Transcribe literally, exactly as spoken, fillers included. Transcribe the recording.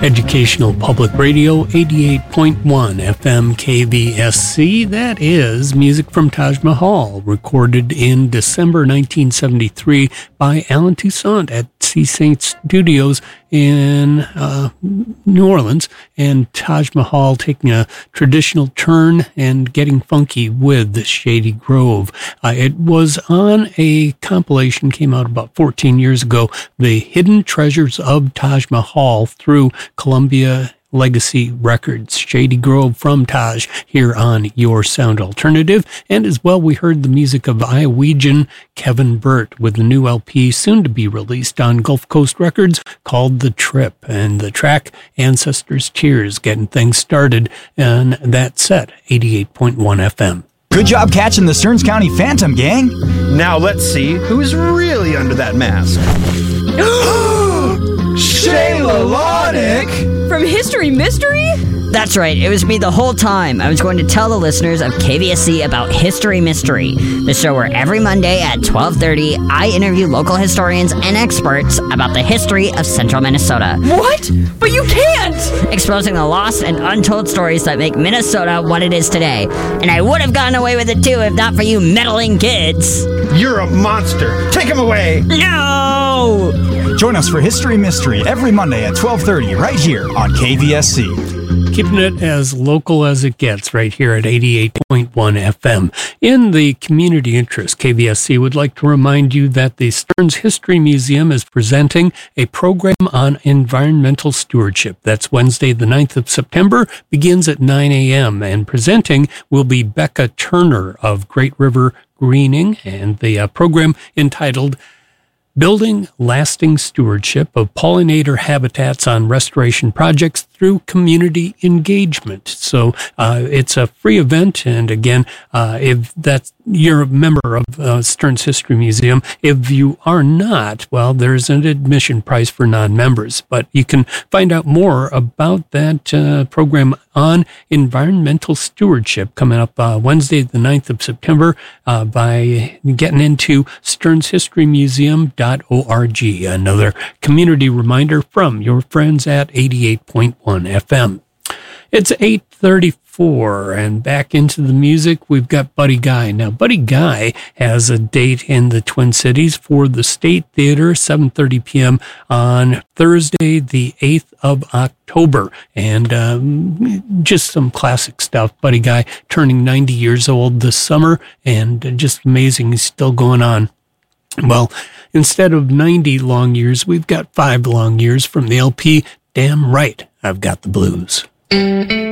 Educational Public Radio, eighty-eight point one F M K V S C. That is music from Taj Mahal, recorded in December nineteen seventy-three by Alan Toussaint at Sea Saint Studios in uh, New Orleans, and Taj Mahal taking a traditional turn and getting funky with Shady Grove. Uh, it was on a compilation, came out about fourteen years ago, The Hidden Treasures of Taj Mahal, through Columbia Legacy Records. Shady Grove from Taj here on Your Sound Alternative. And as well, we heard the music of Iowegian Kevin Burt with the new L P soon to be released on Gulf Coast Records called The Trip, and the track Ancestors' Tears, getting things started on that set, eighty-eight point one F M. Good job catching the Stearns County Phantom, gang. Now let's see who's really under that mask. Shayla Lonick! From History Mystery? That's right, it was me the whole time. I was going to tell the listeners of K V S C about History Mystery, the show where every Monday at twelve thirty, I interview local historians and experts about the history of central Minnesota. What? But you can't! Exposing the lost and untold stories that make Minnesota what it is today. And I would have gotten away with it too if not for you meddling kids. You're a monster! Take him away! No! Join us for History Mystery every Monday at twelve thirty right here on K V S C. Keeping it as local as it gets right here at eighty-eight point one F M. In the community interest, K V S C would like to remind you that the Stearns History Museum is presenting a program on environmental stewardship. That's Wednesday, the ninth of September, begins at nine a.m. And presenting will be Becca Turner of Great River Greening, and the uh, program entitled Building Lasting Stewardship of Pollinator Habitats on Restoration Projects Through Community Engagement. So uh, it's a free event, and again, uh, if that's you're a member of uh, Stearns History Museum. If you are not, well, there's an admission price for non-members, but you can find out more about that uh, program on environmental stewardship coming up uh, Wednesday, the ninth of September, uh, by getting into stearns history museum dot org. Another community reminder from your friends at eighty-eight point one F M. It's eight thirty-four, and back into the music, we've got Buddy Guy. Now, Buddy Guy has a date in the Twin Cities for the State Theater, seven thirty p.m. on Thursday, the eighth of October. And um, just some classic stuff. Buddy Guy turning ninety years old this summer, and just amazing. He's still going on. Well, instead of ninety long years, we've got five long years from the L P Damn Right I've Got the Blues.